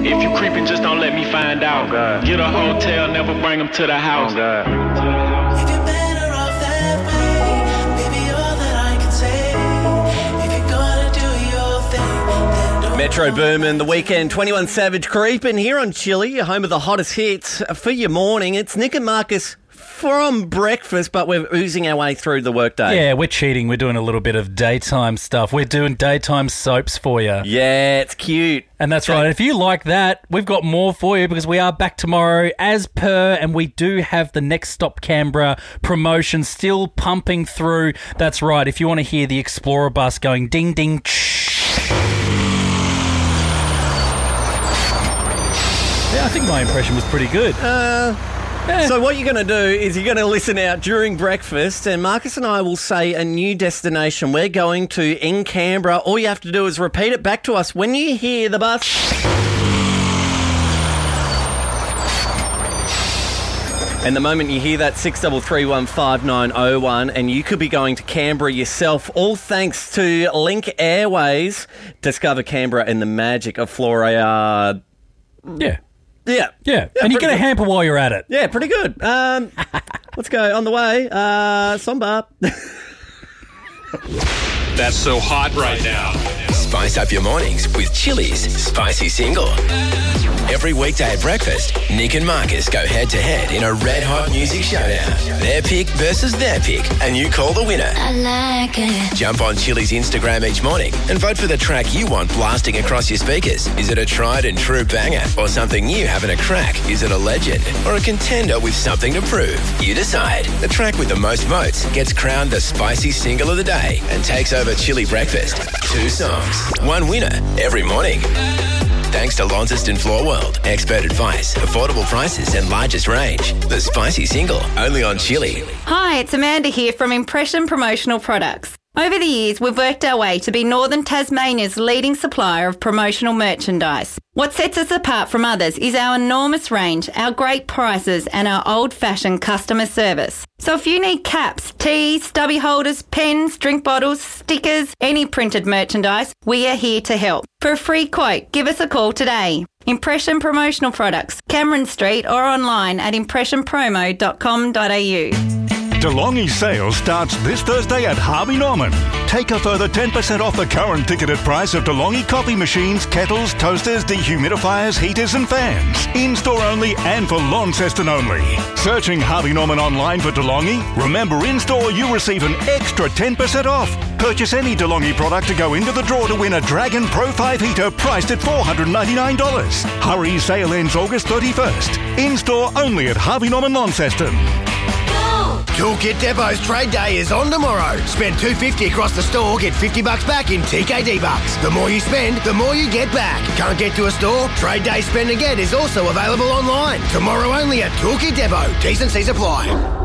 If you creeping, just don't let me find out. Oh, God. Get a hotel, never bring them to the house. Oh, God. If you're better off that way, baby, all that I can say. If you're gonna do your thing, then don't. Metro Boomin, The Weekend, 21 Savage creeping here on Chili, home of the hottest hits for your morning. It's Nick and Marcus from breakfast, but we're oozing our way through the workday. Yeah, we're cheating. We're doing a little bit of daytime stuff. We're doing daytime soaps for you. Yeah, it's cute. And that's right. If you like that, we've got more for you because we are back tomorrow as per, and we do have the Next Stop Canberra promotion still pumping through. That's right. If you want to hear the Explorer bus going ding, ding, yeah, I think my impression was pretty good. So what you're going to do is you're going to listen out during breakfast, and Marcus and I will say a new destination we're going to in Canberra. All you have to do is repeat it back to us when you hear the bus. And the moment you hear that, 63315901, and you could be going to Canberra yourself, all thanks to Link Airways. Discover Canberra and the magic of Flora. Yeah. Yeah. Yeah. And you get a hamper while you're at it. Yeah, pretty good. Let's go. On the way, Sombar. That's so hot right now. Spice up your mornings with Chili's Spicy Single. Every weekday at breakfast, Nick and Marcus go head-to-head in a red-hot music showdown. Their pick versus their pick, and you call the winner. I like it. Jump on Chili's Instagram each morning and vote for the track you want blasting across your speakers. Is it a tried and true banger or something new having a crack? Is it a legend or a contender with something to prove? You decide. The track with the most votes gets crowned the Spicy Single of the day and takes over Chili Breakfast. 2 songs, 1 winner every morning. Thanks to Launceston Floor World. Expert advice, affordable prices and largest range. The Spicy Single, only on Chili. Hi, it's Amanda here from Impression Promotional Products. Over the years, we've worked our way to be Northern Tasmania's leading supplier of promotional merchandise. What sets us apart from others is our enormous range, our great prices and our old-fashioned customer service. So if you need caps, tees, stubby holders, pens, drink bottles, stickers, any printed merchandise, we are here to help. For a free quote, give us a call today. Impression Promotional Products, Cameron Street, or online at impressionpromo.com.au. DeLonghi sale starts this Thursday at Harvey Norman. Take a further 10% off the current ticketed price of DeLonghi coffee machines, kettles, toasters, dehumidifiers, heaters and fans. In-store only and for Launceston only. Searching Harvey Norman online for DeLonghi? Remember, in-store you receive an extra 10% off. Purchase any DeLonghi product to go into the draw to win a Dragon Pro 5 heater priced at $499. Hurry, sale ends August 31st. In-store only at Harvey Norman Launceston. Toolkit Depot's trade day is on tomorrow. Spend $250 across the store, get $50 back in TKD bucks. The more you spend, the more you get back. Can't get to a store? Trade day spend and get is also available online. Tomorrow only at Toolkit Depot. T's and C's apply.